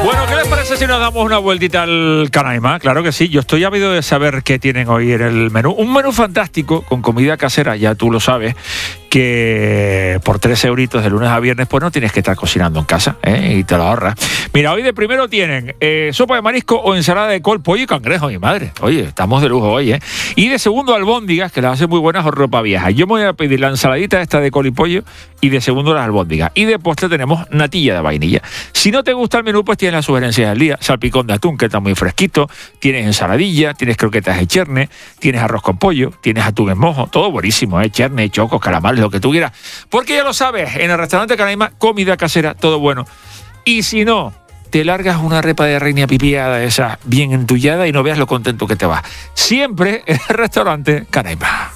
Bueno, ¿qué les parece si nos damos una vueltita al Canaima? Claro que sí, yo estoy ávido de saber qué tienen hoy en el menú. Un menú fantástico, con comida casera, ya tú lo sabes, que por 3 euritos de lunes a viernes, pues no tienes que estar cocinando en casa, y te lo ahorras. Mira, hoy de primero tienen sopa de marisco o ensalada de col, pollo y cangrejo, mi madre. Oye, estamos de lujo hoy, Y de segundo, albóndigas, que las hace muy buenas o ropa vieja. Yo me voy a pedir la ensaladita esta de col y pollo, y de segundo las albóndigas. Y de postre tenemos natilla de vainilla. Si no te gusta el menú, pues tienes las sugerencias del día. Salpicón de atún, que está muy fresquito. Tienes ensaladilla, tienes croquetas de cherne, tienes arroz con pollo, tienes atún en mojo. Todo buenísimo, cherne, chocos, calamares, lo que tú quieras. Porque ya lo sabes, en el restaurante Canaima, comida casera, todo bueno. Y si no, te largas una repa de reina pipiada esa bien entullada y no veas lo contento que te vas. Siempre en el restaurante Canaima.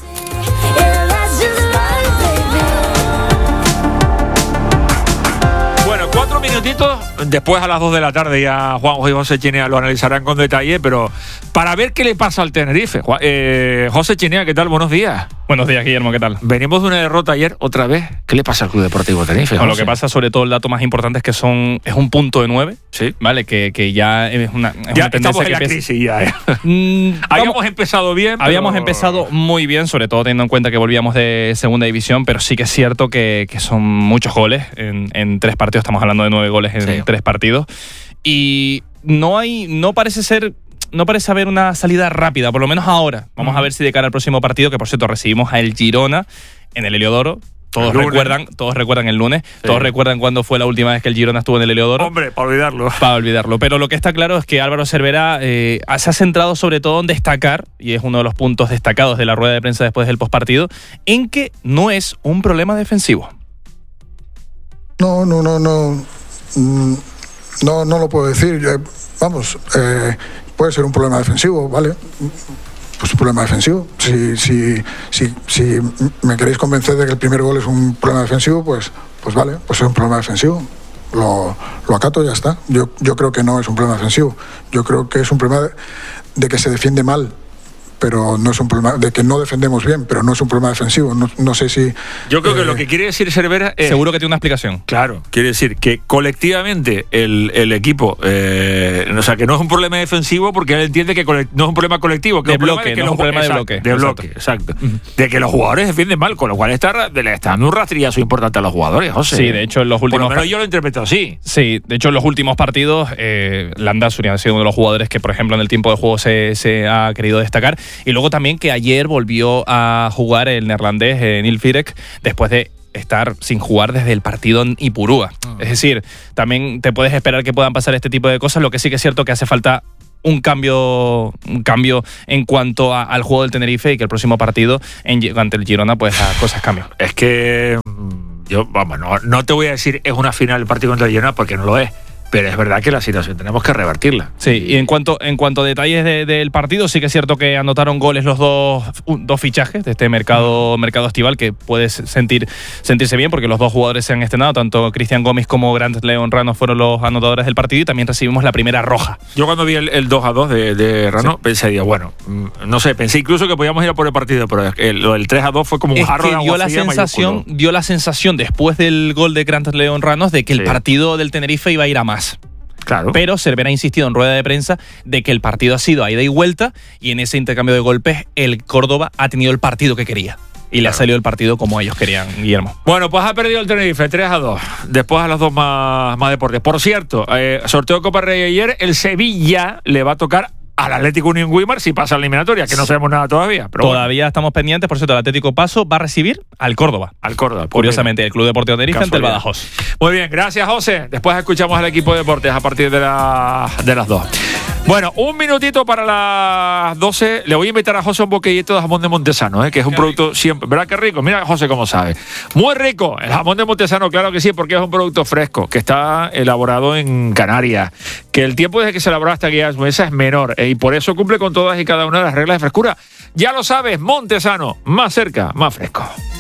Bueno, 4 minutitos, después a las 2 de la tarde ya Juanjo y José Chinea lo analizarán con detalle, pero para ver qué le pasa al Tenerife. José Chinea, ¿qué tal? Buenos días. Buenos días, Guillermo, ¿qué tal? Venimos de una derrota ayer, otra vez. ¿Qué le pasa al Club Deportivo Tenerife? Bueno, lo que pasa, sobre todo, el dato más importante es que es un punto de 9, sí, ¿vale? Que ya es una ya tendencia estamos en la crisis ya, Habíamos empezado bien. Habíamos empezado muy bien, sobre todo teniendo en cuenta que volvíamos de segunda división, pero sí que es cierto que son muchos goles en 3 partidos. Estamos hablando de 9 goles en 3 partidos. Y no parece haber una salida rápida, por lo menos ahora. Vamos a ver si de cara al próximo partido, que por cierto recibimos a el Girona en el Heliodoro. Todos recuerdan el lunes. Sí. Todos recuerdan cuándo fue la última vez que el Girona estuvo en el Heliodoro. Hombre, para olvidarlo. Para olvidarlo. Pero lo que está claro es que Álvaro Cervera se ha centrado sobre todo en destacar, y es uno de los puntos destacados de la rueda de prensa después del postpartido, en que no es un problema defensivo. No lo puedo decir. Puede ser un problema defensivo, ¿vale? Pues un problema defensivo. Si me queréis convencer de que el primer gol es un problema defensivo, pues vale, pues es un problema defensivo. Lo acato y ya está. Yo creo que no es un problema defensivo. Yo creo que es un problema de que se defiende mal, pero no es un problema de que no defendemos bien, pero no es un problema defensivo. No sé si... Yo creo que lo que quiere decir Cervera es... Seguro que tiene una explicación. Claro, quiere decir que colectivamente el equipo... o sea, que no es un problema defensivo porque él entiende que no es un problema colectivo. Que de bloque, no es un problema de bloque. De bloque, exacto. De que los jugadores defienden mal, con lo cual le está dando un rastrillazo importante a los jugadores, José. Sí, de hecho en los últimos... Por lo menos yo lo interpreto así. Sí, de hecho en los últimos partidos Landázuri ha sido uno de los jugadores que, por ejemplo, en el tiempo de juego se ha querido destacar. Y luego también que ayer volvió a jugar el neerlandés Neil Firek después de estar sin jugar desde el partido en Ipurúa. Es decir, también te puedes esperar que puedan pasar este tipo de cosas. Lo que sí que es cierto que hace falta un cambio en cuanto al juego del Tenerife, y que el próximo partido ante el Girona pues las cosas cambian. Es que yo, no te voy a decir es una final del partido contra el Girona, porque no lo es. Pero es verdad que la situación tenemos que revertirla. Sí, y en cuanto a detalles del partido, sí que es cierto que anotaron goles los dos fichajes de este mercado estival, que puedes sentirse bien porque los dos jugadores se han estrenado, tanto Cristian Gómez como Grant León Rano fueron los anotadores del partido, y también recibimos la primera roja. Yo cuando vi el 2-2 de Rano, pensé, no sé, pensé incluso que podíamos ir a por el partido, pero el 3-2 fue como un jarro de agua fría mayúsculo. Dio la sensación después del gol de Grant León Ranos de que el partido del Tenerife iba a ir a más. Claro. Pero Cervera ha insistido en rueda de prensa de que el partido ha sido a ida y vuelta, y en ese intercambio de golpes el Córdoba ha tenido el partido que quería. Y le ha salido el partido como ellos querían, Guillermo. Bueno, pues ha perdido el Tenerife 3-2. Después a los dos más deportes. Por cierto, sorteo de Copa Rey ayer. El Sevilla le va a tocar al Atlético Unión Guimar si pasa la eliminatoria, que no sabemos nada todavía. Pero todavía estamos pendientes. Por cierto, el Atlético Paso va a recibir al Córdoba. Curiosamente, el Club Deportivo Tenerife ante el Badajoz. Muy bien, gracias, José. Después escuchamos al equipo de deportes a partir de las 2. Bueno, un minutito para las 12. Le voy a invitar a José un boquillito de jamón de Montesano, que es un producto siempre... ¿Verdad que rico? Mira, José, cómo sabe. Muy rico. El jamón de Montesano, claro que sí, porque es un producto fresco, que está elaborado en Canarias, que el tiempo desde que se elaboró hasta aquí es menor, y por eso cumple con todas y cada una de las reglas de frescura. Ya lo sabes, Montesano, más cerca, más fresco.